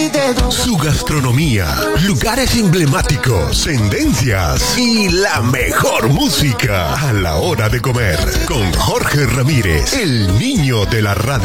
Su gastronomía, lugares emblemáticos, tendencias y la mejor música a la hora de comer. Con Jorge Ramírez, el niño de la radio.